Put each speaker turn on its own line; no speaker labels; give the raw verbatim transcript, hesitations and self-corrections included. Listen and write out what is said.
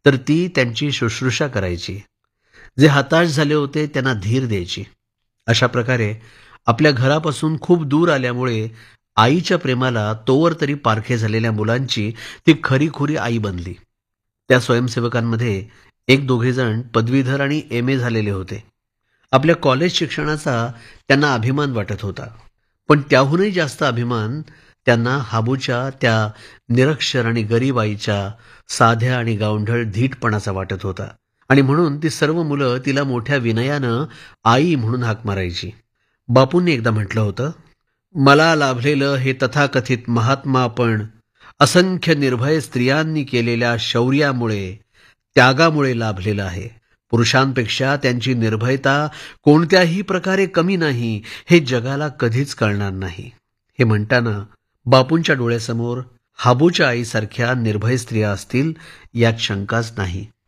तर ती त्यांची शुश्रूषा करायची. जे हताश झाले होते त्यांना धीर द्यायची. अशा प्रकारे आपल्या घरापासून खूप दूर आल्यामुळे आईच्या प्रेमाला तोवर तरी पारखे झालेल्या मुलांची ती खरीखुरी आई बनली. त्या स्वयंसेवकांमध्ये एक दोघे जण पदवीधर आणि एम ए झालेले होते. आपल्या कॉलेज शिक्षणाचा त्यांना अभिमान वाटत होता. पण त्याहूनही जास्त अभिमान त्यांना हाबूच्या त्या निरक्षर आणि गरीब आईच्या साध्या आणि गावंढळ धीटपणाचा वाटत होता. आणि म्हणून ती सर्व मुलं तिला मोठ्या विनयानं आई म्हणून हाक मारायची. बापूंनी एकदा म्हटलं होतं, मला लाभलेलं हे तथाकथित महात्मापण असंख्य निर्भय स्त्रियांनी केलेल्या शौर्यामुळे, त्यागामुळे लाभलेलं आहे. पुरुषांपेक्षा त्यांची निर्भयता कोणत्याही प्रकारे कमी नाही हे जगाला कधीच कळणार नाही. हे म्हणताना बापूंच्या डोळ्यासमोर हाबूच्या आईसारख्या निर्भय स्त्रिया असतील यात शंकाच नाही.